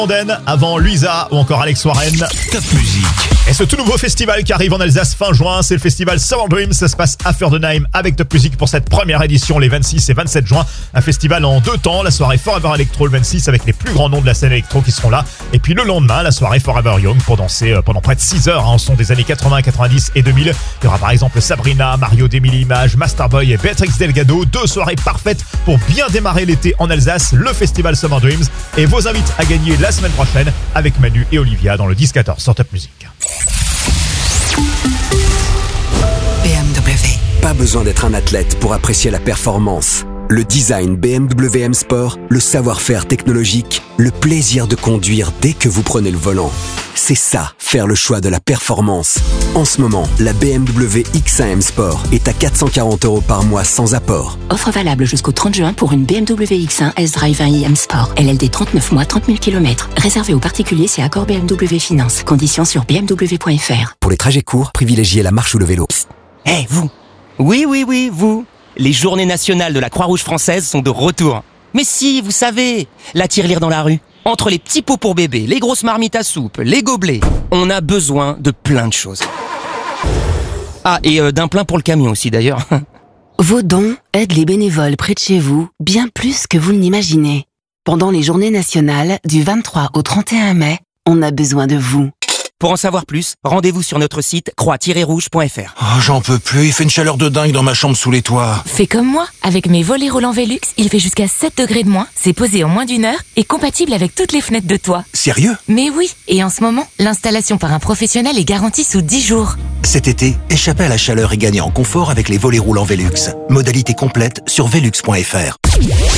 Blondin, avant Luisa ou encore Alex Warren. Top Music. Et ce tout nouveau festival qui arrive en Alsace fin juin, c'est le festival Summer Dreams. Ça se passe à Ferdenheim avec Top Music pour cette première édition les 26 et 27 juin. Un festival en 2 temps, la soirée Forever Electro le 26 avec les plus grands noms de la scène électro qui seront là. Et puis le lendemain, la soirée Forever Young pour danser pendant près de 6 heures en son des années 80, 90 et 2000. Il y aura par exemple Sabrina, Mario Demi Image, Masterboy et Béatrix Delgado. 2 soirées parfaites pour bien démarrer l'été en Alsace, le festival Summer Dreams. Et vos invites à gagner la semaine prochaine avec Manu et Olivia dans le 10-14 sur Top Music. BMW. Pas besoin d'être un athlète pour apprécier la performance. Le design BMW M Sport, le savoir-faire technologique, le plaisir de conduire dès que vous prenez le volant. C'est ça, faire le choix de la performance. En ce moment, la BMW X1 M Sport est à 440 € par mois sans apport. Offre valable jusqu'au 30 juin pour une BMW X1 S-Drive 1i M Sport. LLD 39 mois, 30 000 km. Réservé aux particuliers, c'est accord BMW Finance. Conditions sur bmw.fr. Pour les trajets courts, privilégiez la marche ou le vélo. Hé, vous! Oui, vous! Les journées nationales de la Croix-Rouge française sont de retour. Mais si, vous savez, la tirelire dans la rue. Entre les petits pots pour bébé, les grosses marmites à soupe, les gobelets, on a besoin de plein de choses. Ah, et d'un plein pour le camion aussi d'ailleurs. Vos dons aident les bénévoles près de chez vous bien plus que vous ne l'imaginez. Pendant les journées nationales, du 23 au 31 mai, on a besoin de vous. Pour en savoir plus, rendez-vous sur notre site croix-rouge.fr. Oh, j'en peux plus, il fait une chaleur de dingue dans ma chambre sous les toits. Fais comme moi, avec mes volets roulants Velux, il fait jusqu'à 7 degrés de moins, c'est posé en moins d'1 heure et compatible avec toutes les fenêtres de toit. Sérieux? Mais oui, et en ce moment, l'installation par un professionnel est garantie sous 10 jours. Cet été, échappez à la chaleur et gagnez en confort avec les volets roulants Velux. Modalité complète sur velux.fr.